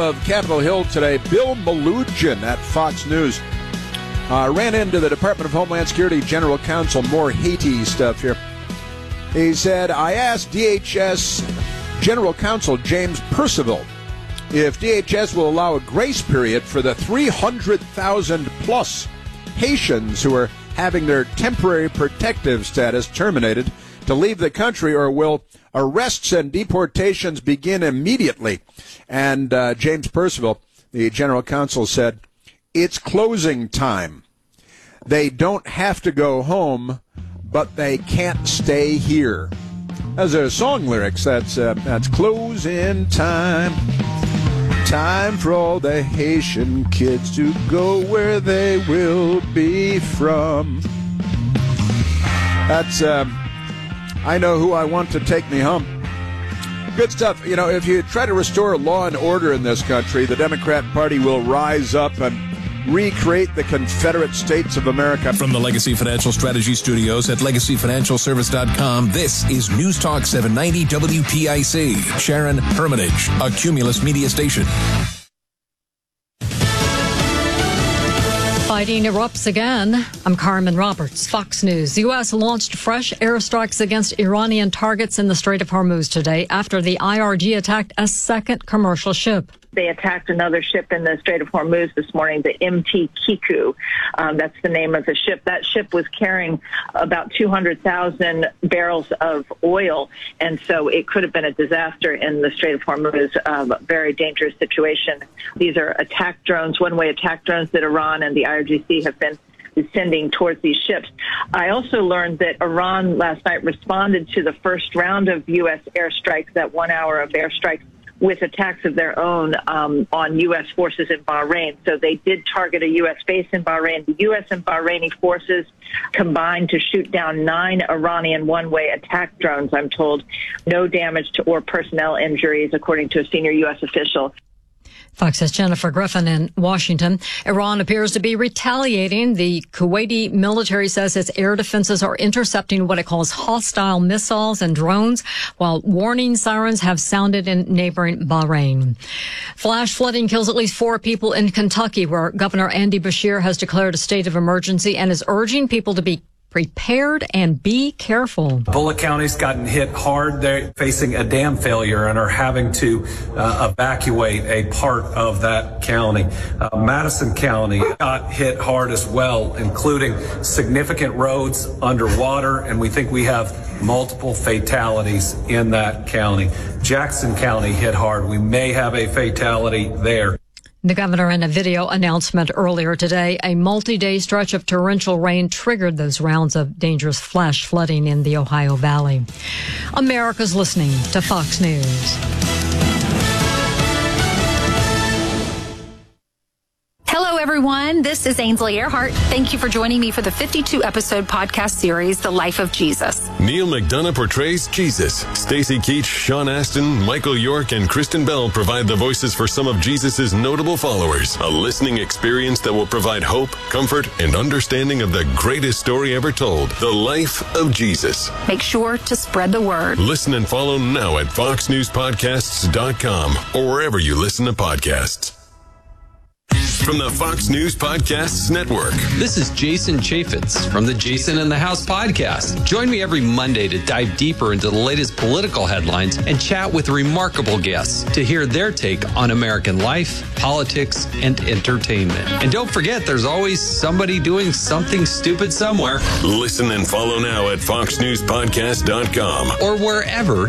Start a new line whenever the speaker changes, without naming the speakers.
Of Capitol Hill today, Bill Melugin at Fox News ran into the Department of Homeland Security General Counsel. More Haiti stuff here. He said, I asked DHS General Counsel James Percival if DHS will allow a grace period for the 300,000 plus Haitians who are having their temporary protective status terminated to leave the country, or will arrests and deportations begin immediately? And James Percival, the general counsel, said, it's closing time. They don't have to go home, but they can't stay here. As a song lyrics, that's closing time. Time for all the Haitian kids to go where they will be from. That's, I know who I want to take me home. Good stuff. You know, if you try to restore law and order in this country, the Democrat Party will rise up and recreate the Confederate States of America.
From the Legacy Financial Strategy Studios at LegacyFinancialService.com, this is News Talk 790 WPIC. Sharon Hermitage, a Cumulus media station.
Fighting erupts again. I'm Carmen Roberts, Fox News. The U.S. launched fresh airstrikes against Iranian targets in the Strait of Hormuz today after the IRG attacked a second commercial ship.
They attacked another ship in the Strait of Hormuz this morning, the MT Kiku. That's the name of the ship. That ship was carrying about 200,000 barrels of oil, and so it could have been a disaster in the Strait of Hormuz, a very dangerous situation. These are attack drones, one-way attack drones that Iran and the IRGC have been sending towards these ships. I also learned that Iran last night responded to the first round of U.S. airstrikes, that 1 hour of airstrikes, with attacks of their own on U.S. forces in Bahrain. So they did target a U.S. base in Bahrain. The U.S. and Bahraini forces combined to shoot down 9 Iranian one-way attack drones, I'm told. No damage to or personnel injuries, according to a senior U.S. official.
Fox's Jennifer Griffin in Washington. Iran appears to be retaliating. The Kuwaiti military says its air defenses are intercepting what it calls hostile missiles and drones, while warning sirens have sounded in neighboring Bahrain. Flash flooding kills at least 4 people in Kentucky, where Governor Andy Beshear has declared a state of emergency and is urging people to be prepared and be careful.
Bullitt County's gotten hit hard. They're facing a dam failure and are having to evacuate a part of that county. Madison County got hit hard as well, including significant roads underwater, and we think we have multiple fatalities in that county. Jackson County hit hard. We may have a fatality there.
The governor, in a video announcement earlier today, a multi-day stretch of torrential rain triggered those rounds of dangerous flash flooding in the Ohio Valley. America's listening to Fox News.
Hello, everyone. This is Ainsley Earhart. Thank you for joining me for the 52-episode podcast series, The Life of Jesus.
Neil McDonough portrays Jesus. Stacy Keach, Sean Astin, Michael York, and Kristen Bell provide the voices for some of Jesus' notable followers. A listening experience that will provide hope, comfort, and understanding of the greatest story ever told, The Life of Jesus.
Make sure to spread the word.
Listen and follow now at foxnewspodcasts.com or wherever you listen to podcasts. From the Fox News Podcasts Network.
This is Jason Chaffetz from the Jason in the House podcast. Join me every Monday to dive deeper into the latest political headlines and chat with remarkable guests to hear their take on American life, politics, and entertainment. And don't forget, there's always somebody doing something stupid somewhere.
Listen and follow now at foxnewspodcast.com
or wherever